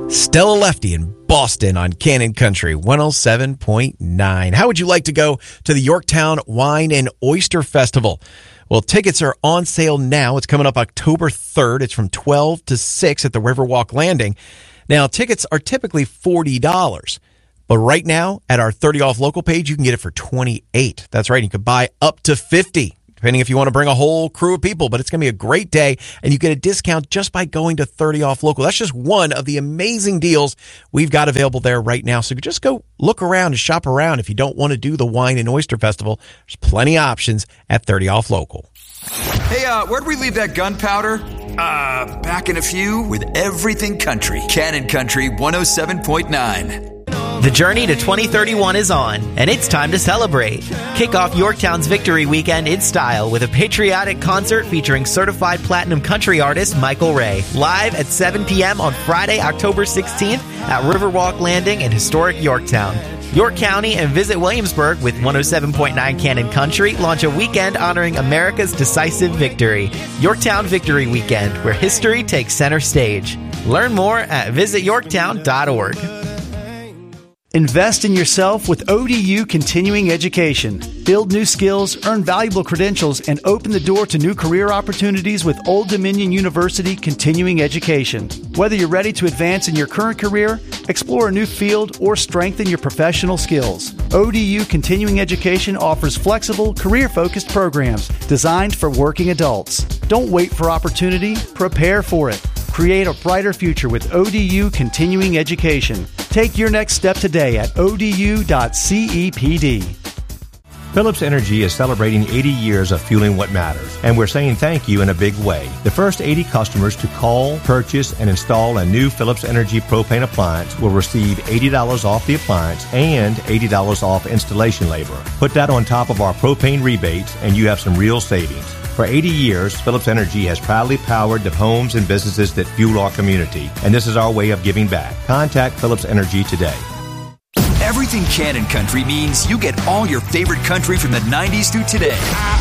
Stella Lefty in Boston on Cannon Country 107.9. How would you like to go to the Yorktown Wine and Oyster Festival? Well, tickets are on sale now. It's coming up October 3rd. It's from 12 to 6 at the Riverwalk Landing. Now, tickets are typically $40, but right now at our 30 off local page, you can get it for $28. That's right. You could buy up to $50. Depending if you want to bring a whole crew of people, but it's going to be a great day, and you get a discount just by going to 30 off local. That's just one of the amazing deals we've got available there right now. So just go look around and shop around. If you don't want to do the Wine and Oyster Festival, there's plenty of options at 30 off local. Hey, where'd we leave that gunpowder? Back in a few with Everything Country. Cannon Country 107.9. The journey to 2031 is on, and it's time to celebrate. Kick off Yorktown's Victory Weekend in style with a patriotic concert featuring certified platinum country artist Michael Ray, live at 7 p.m. on Friday, October 16th at Riverwalk Landing in historic Yorktown. York County and Visit Williamsburg with 107.9 Cannon Country launch a weekend honoring America's decisive victory. Yorktown Victory Weekend, where history takes center stage. Learn more at visityorktown.org. Invest in yourself with ODU Continuing Education. Build new skills, earn valuable credentials, and open the door to new career opportunities with Old Dominion University Continuing Education. Whether you're ready to advance in your current career, explore a new field, or strengthen your professional skills, ODU Continuing Education offers flexible, career-focused programs designed for working adults. Don't wait for opportunity, prepare for it. Create a brighter future with ODU Continuing Education. Take your next step today at odu.cepd. Phillips Energy is celebrating 80 years of fueling what matters, and we're saying thank you in a big way. The first 80 customers to call, purchase, and install a new Phillips Energy propane appliance will receive $80 off the appliance and $80 off installation labor. Put that on top of our propane rebates, and you have some real savings. For 80 years, Phillips Energy has proudly powered the homes and businesses that fuel our community, and this is our way of giving back. Contact Phillips Energy today. Everything Cannon Country means you get all your favorite country from the 90s through today.